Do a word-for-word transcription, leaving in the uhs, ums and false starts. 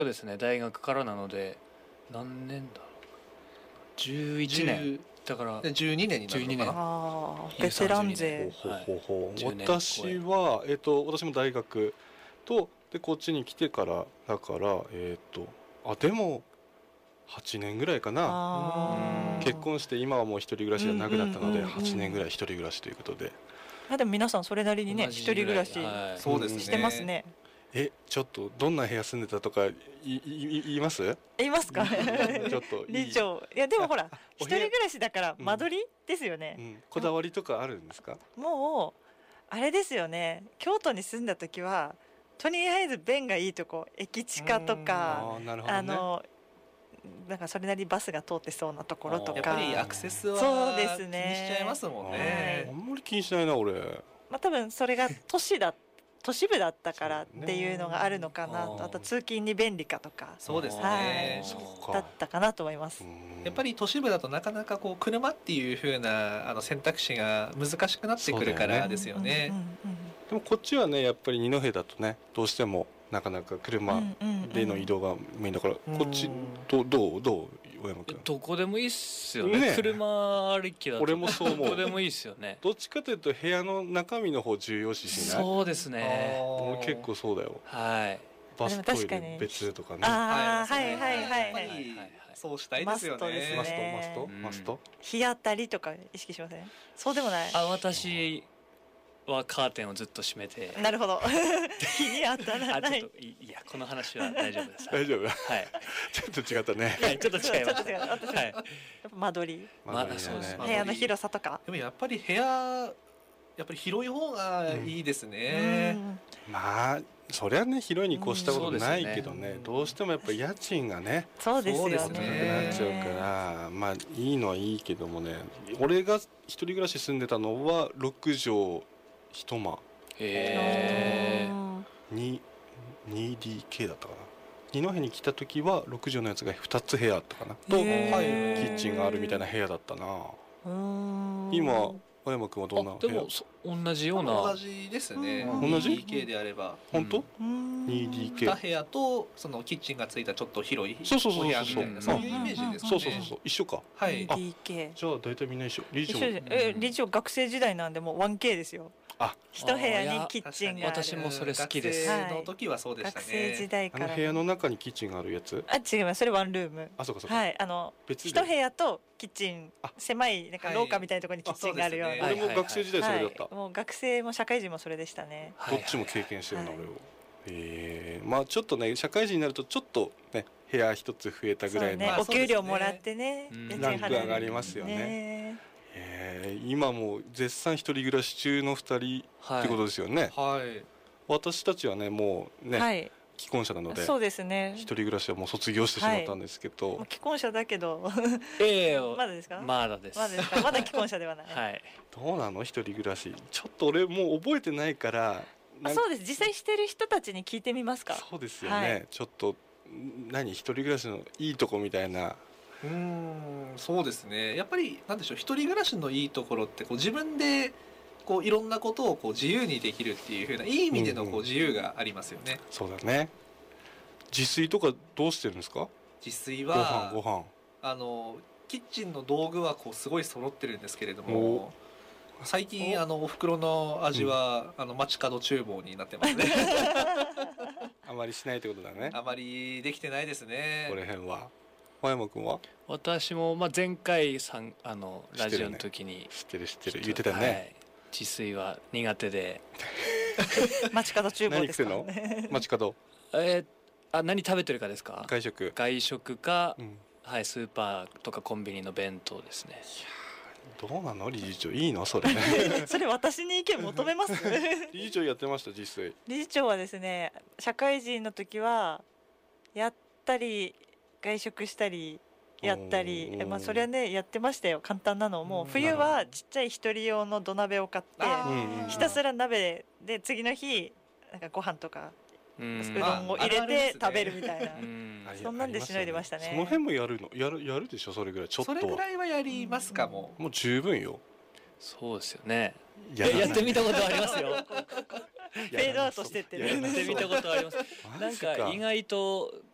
そうですね、大学からなので何年だろう、じゅういちねんだからでじゅうにねんになるのかな。 ああベテラン勢。 ほうほうほう、 じゅうねん私は、えっと、私も大学とでこっちに来てからだから、えっとあでもはちねんぐらいかな。 あー結婚して今はもう一人暮らしがなくなったので、 うんうんうんうんはちねんぐらい一人暮らしということで。 あでも皆さんそれなりにね同じ一人暮らしぐらいはいそうですね。 してますね。 えちょっとどんな部屋住んでたとかいいい言います？ 言いますか？ ちょっといい理事長いやでもほらお部屋一人暮らしだからうん間取りですよね、 うん、こだわりとかあるんですか？ もうあれですよね、京都に住んだ時はとりあえず便がいいとこ駅近とかあーなるほどね。 あのなんかそれなりにバスが通ってそうなところとかやっぱりアクセスはそうで気にすねしちゃいますもんはねい。 あんまり気にしないな俺。 まあ多分それが都市だ都市部だったからっていうのがあるのかなと、 そうねあと通勤に便利かとかそうですはねい。 そうかだったかなと思います。 うんやっぱり都市部だとなかなかこう車っていう風なあの選択肢が難しくなってくるからですよね。 うんうんでもこっちはねやっぱり二戸だとねどうしてもなかなか車うんうんうんでの移動がメインだから、 うんこっちどうどうどう小山君。 どこでもいいっすよね、 ね車ありきだと俺もそう思うどこでもいいっすよね。 どっちかというと部屋の中身の方重要視しない？ そうですね、 俺結構そうだよ。 はいバストイレでも確かに別とかね。 ああはいはいはいやっはい。 ぱりそうしたいですよマストですねマストマストうんマスト。 日当たりとか意識しません？そうでもない。 あ私はカーテンをずっと閉めてなるほど。日に当たらあない。 ちょっといいやこの話は大丈夫です大丈夫？ はいちょっと違ったね。 はいちょっと違いましちょっと違う私たはいやっぱ間取り、 ま間取りだねそうです部屋の広さとか。 でもやっぱり部屋やっぱり広い方がいいですうね。 んまあそりゃね広いに越したことないけどね、 うんそうですねどうしてもやっぱ家賃がねそうですよね。 そうです高くねなっちゃうから、まあいいのはいいけどもね、俺が一人暮らし住んでたのはろく畳一間へーうんに にディーケー だったかな。二戸に来た時はろく畳のやつがふたつ部屋あったかなとキへーッチンがあるみたいな部屋だったな。 うん今小山君はどんなあ部屋？ でもそ同じよう同なじですね。 うん同じにディーケー であれば本当？ うんにディーケー。 に部屋とそのキッチンがついたちょっと広いそうそうそうそうお部屋みたいなそういうイメージですね。 そうそうそうそう一緒か。 はい。 ディーケー。 じゃあ大体みんな一緒。理事長一緒でえ理事長学生時代なんでもう ワンケー ですよ。 あ一部屋にキッチンがある。 私もそれ好きです学生の時はそうでした学ね。 生時代あのから。 部屋の中にキッチンがあるやつ？ あ違います。それワンルーム。 あそうかそうか。 はいあの別一部屋とキッチンあ狭いなんか廊下みたいなところにキッチンがあるような。 あそうですね俺も学生時代それだった。 はい、もう学生も社会人もそれでしたね。 はいどっちも経験してるな、 はい俺を。えー、まあちょっとね社会人になるとちょっとね部屋一つ増えたぐらいの、 そうねまあお給料もらってね、 そうですね家賃ランク払う上がりますよね。 ねえー、今もう絶賛一人暮らし中の二人ってことですよね。 はい。 私たちはねもうね、 はい既婚者なのでそうですね一人暮らしはもう卒業してしまったんですけど、 もう既婚者だけどええまだですかまだですまだですかまだ既婚者ではない、 はいどうなの一人暮らし。ちょっと俺もう覚えてないからなんあそうです実際してる人たちに聞いてみますか。 そうですよね、 はいちょっとん何一人暮らしのいいとこみたいな。 うーんそうですね。やっぱりなんでしょう、一人暮らしのいいところってこう自分でこういろんなことをこう自由にできるっていう風ないい意味でのこう自由がありますよね。 そうだね。自炊とかどうしてるんですか？ 自炊ご飯はご飯。 あのキッチンの道具はこうすごい揃ってるんですけれどおも、最近あのお袋の味は、あの街角厨房になってますね。 あまりしないってことだね。 あまりできてないですね。 これ辺は。小山君は私もまあ前回さんあの知ってるねラジオの時に知ってる知ってる言ってたね。 はい自炊は苦手で街角厨房何ですか食ってんの？街角えーあ何食べてるかですか？ 外食。 外食か、 うん。 はいスーパーとかコンビニの弁当ですね。 どうなの理事長いいのそれ。 それ私に意見求めます理事長やってました実炊。 理事長はですね社会人の時はやったり外食したりやったりおーえまあそれはねやってましたよ簡単なのもう冬はちっちゃい一人用の土鍋を買ってあーひたすら鍋で次の日なんかご飯とかううんんどんを入れああるあるですねて食べるみたいなうんありそんなんでしのいでましたねその辺もやるのやるやるでしょそれぐらいちょっとそれぐは。 らいはやりますかも。 もう十分よ。 そうですよね。 やらないやってみたことありますよ。 フェードアウトしてってるやってみたことあります。なんマジかか意外と